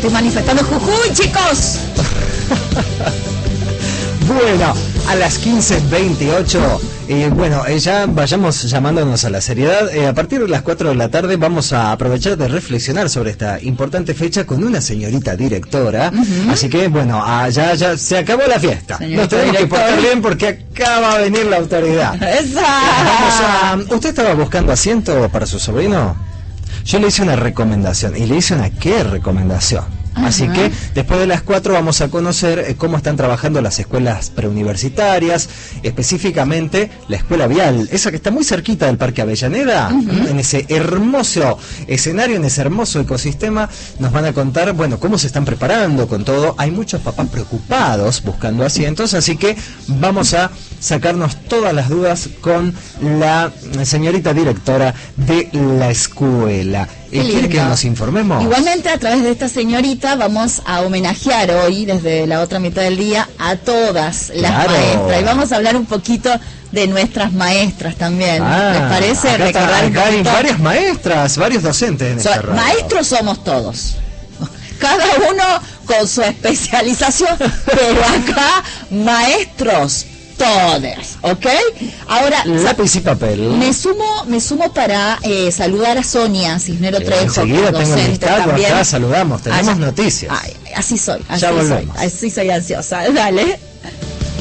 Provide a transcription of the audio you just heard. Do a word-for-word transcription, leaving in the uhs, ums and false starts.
estoy manifestando Jujuy, chicos. Bueno, a las quince veintiocho, eh, bueno, eh, ya vayamos llamándonos a la seriedad. Eh, a partir de las cuatro de la tarde vamos a aprovechar de reflexionar sobre esta importante fecha con una señorita directora. Uh-huh. Así que, bueno, ah, ya, ya se acabó la fiesta. Señorita Nos tenemos directora. que portar bien porque acaba de venir la autoridad. ¡Esa! Vamos a, ¿Usted estaba buscando asiento para su sobrino? Yo le hice una recomendación. ¿Y le hice una qué recomendación? Ajá. Así que después de las cuatro vamos a conocer eh, cómo están trabajando las escuelas preuniversitarias, específicamente la escuela vial, esa que está muy cerquita del Parque Avellaneda, uh-huh. en ese hermoso escenario, en ese hermoso ecosistema. Nos van a contar, bueno, cómo se están preparando con todo. Hay muchos papás preocupados buscando asientos, así que vamos a sacarnos todas las dudas con la señorita directora de la escuela. ¿Quiere que nos informemos? Igualmente, a través de esta señorita vamos a homenajear hoy, desde la otra mitad del día, a todas las claro. maestras. Y vamos a hablar un poquito de nuestras maestras también. Ah, ¿les parece? Acá Recordar está, acá hay varias maestras, varios docentes en so, esta radio. Maestros somos todos. Cada uno con su especialización, pero acá maestros todas, ¿ok? Ahora, lápiz y papel. Me sumo, me sumo para eh, saludar a Sonia Cisnero eh, Trejo. Enseguida tengo el listado, acá saludamos, tenemos Allá, noticias. Ay, así soy, así ya soy, volvemos. así soy ansiosa, dale.